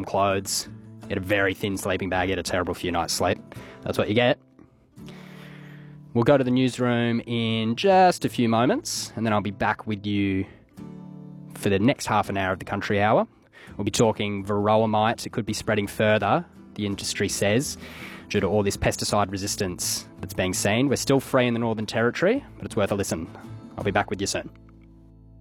warm clothes, get a very thin sleeping bag, get a terrible few nights' sleep. That's what you get. We'll go to the newsroom in just a few moments, and then I'll be back with you for the next half an hour of the Country Hour. We'll be talking varroa mites. It could be spreading further, the industry says, due to all this pesticide resistance that's being seen. We're still free in the Northern Territory, but it's worth a listen. I'll be back with you soon.